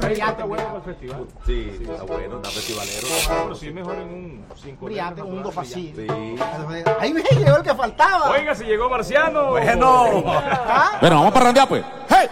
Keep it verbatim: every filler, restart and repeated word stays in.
brillante. Está bueno para el festival. Sí, está bueno, está festivalero. Pero sí, mejor en un cinco. Brillante, un dos así. Sí. Ahí me llegó el que faltaba. Oiga, si llegó Marciano. Bueno. ¿Ah? Bueno, vamos para randear, pues. ¡Hey!